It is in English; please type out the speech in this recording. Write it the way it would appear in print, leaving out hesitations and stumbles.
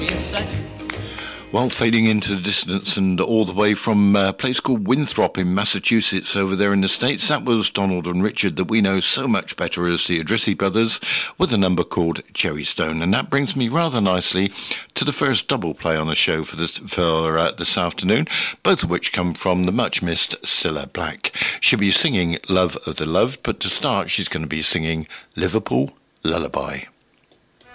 yes I do. Well, fading into the distance and all the way from a place called Winthrop in Massachusetts over there in the States, that was Donald and Richard that we know so much better as the Adrisi Brothers with a number called Cherry Stone. And that brings me rather nicely to the first double play on the show for this afternoon, both of which come from the much-missed Cilla Black. She'll be singing Love of the Loved, but to start she's going to be singing Liverpool Lullaby.